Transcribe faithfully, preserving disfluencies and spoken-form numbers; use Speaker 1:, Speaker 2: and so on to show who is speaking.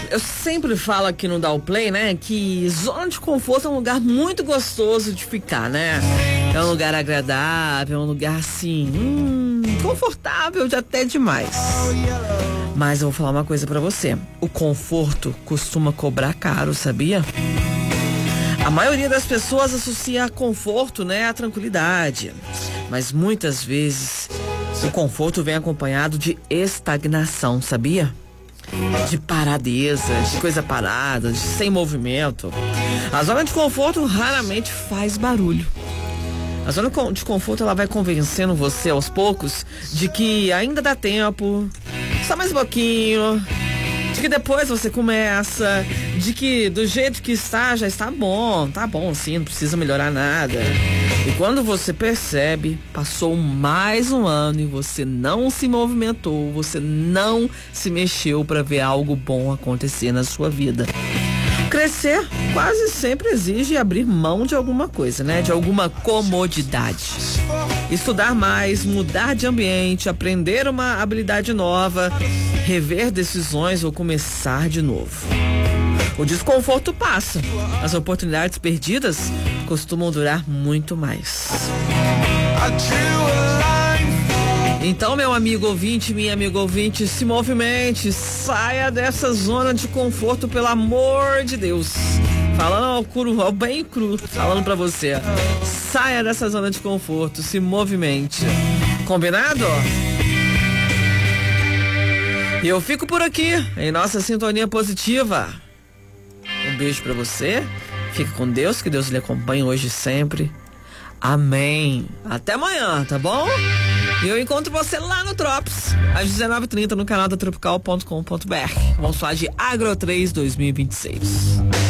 Speaker 1: eu sempre falo aqui no Dá o Play, né, que zona de conforto é um lugar muito gostoso de ficar, né? É um lugar agradável, é um lugar assim, hum, confortável de até demais. Mas eu vou falar uma coisa pra você. O conforto costuma cobrar caro, sabia? A maioria das pessoas associa conforto, né, à tranquilidade. Mas muitas vezes o conforto vem acompanhado de estagnação, sabia? De paradeza, de coisa parada, de sem movimento. A zona de conforto raramente faz barulho. A zona de conforto, ela vai convencendo você aos poucos de que ainda dá tempo, só mais um pouquinho, de que depois você começa, de que do jeito que está já está bom, tá bom sim, não precisa melhorar nada. E quando você percebe, passou mais um ano e você não se movimentou, você não se mexeu para ver algo bom acontecer na sua vida. Crescer quase sempre exige abrir mão de alguma coisa, né? De alguma comodidade. Estudar mais, mudar de ambiente, aprender uma habilidade nova, rever decisões ou começar de novo. O desconforto passa, as oportunidades perdidas costumam durar muito mais. Então, meu amigo ouvinte, minha amiga ouvinte, se movimente, saia dessa zona de conforto, pelo amor de Deus. Falando ao, cru, ao bem cru, falando pra você. Saia dessa zona de conforto, se movimente. Combinado? E eu fico por aqui, em nossa sintonia positiva. Um beijo pra você. Fique com Deus, que Deus lhe acompanhe hoje e sempre. Amém. Até amanhã, tá bom? E eu encontro você lá no Drops, às dezenove e trinta, no canal da tropical ponto com ponto b r. Vamos falar de Agro três dois mil e vinte e seis.